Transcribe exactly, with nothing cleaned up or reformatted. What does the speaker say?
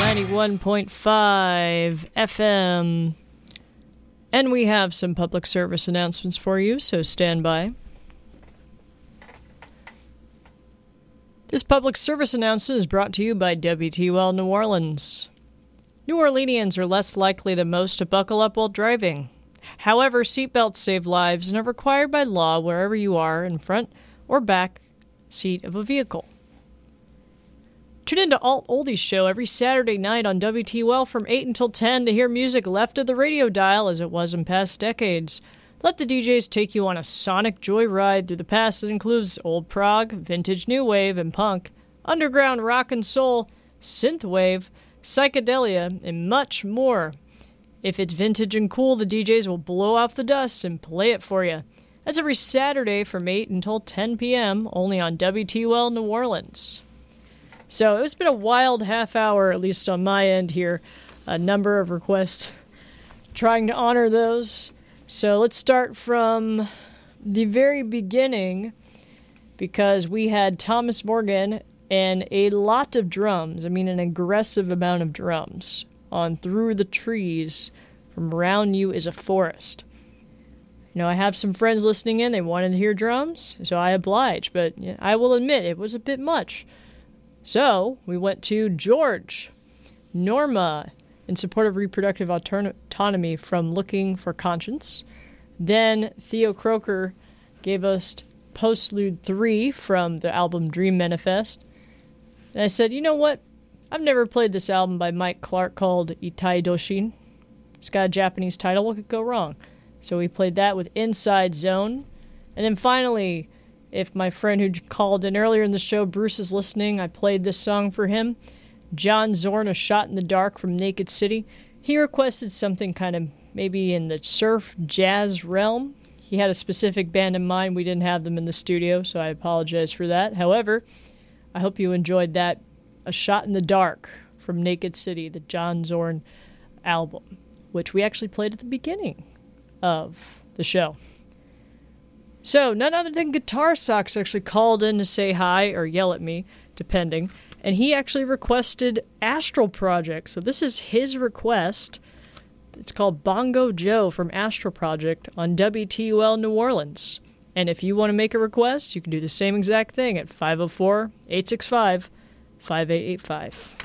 ninety-one point five F M. And we have some public service announcements for you, so stand by. This public service announcement is brought to you by W T Well New Orleans. New Orleanians are less likely than most to buckle up while driving. However, seatbelts save lives and are required by law wherever you are, in front or back seat of a vehicle. Tune in to Alt Oldies Show every Saturday night on W T Well from eight until ten to hear music left of the radio dial as it was in past decades. Let the D Js take you on a sonic joyride through the past that includes old prog, vintage new wave and punk, underground rock and soul, synthwave, psychedelia, and much more. If it's vintage and cool, the D Js will blow off the dust and play it for you. That's every Saturday from eight until ten p.m., only on W T Well New Orleans. So it's been a wild half hour, at least on my end here. A number of requests, trying to honor those. So let's start from the very beginning, because we had Thomas Morgan and a lot of drums. I mean, an aggressive amount of drums on Through the Trees from Around You is a Forest. You know, I have some friends listening in. They wanted to hear drums, so I obliged. But I will admit, it was a bit much. So we went to George, Norma, in support of reproductive auton- autonomy from Looking for Conscience. Then Theo Croker gave us Postlude three from the album Dream Manifest. And I said, you know what? I've never played this album by Mike Clark called Itai Doshin. It's got a Japanese title. What could go wrong? So we played that with Inside Zone. And then finally, if my friend who called in earlier in the show, Bruce, is listening, I played this song for him. John Zorn, A Shot in the Dark from Naked City. He requested something kind of maybe in the surf jazz realm. He had a specific band in mind. We didn't have them in the studio, so I apologize for that. However, I hope you enjoyed that. A Shot in the Dark from Naked City, the John Zorn album, which we actually played at the beginning of the show. So, none other than Guitar Socks actually called in to say hi or yell at me, depending. And he actually requested Astral Project. So this is his request. It's called Bongo Joe from Astral Project on W T U L New Orleans. And if you want to make a request, you can do the same exact thing at five oh four, eight six five, five eight eight five.